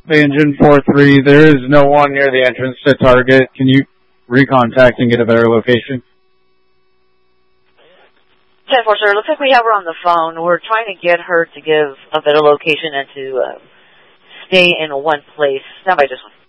Engine 4-3, there is no one near the entrance to target. Can you recontact and get a better location? 10-4, sir. Looks like we have her on the phone. We're trying to get her to give a better location and to stay in one place. Stand by just one.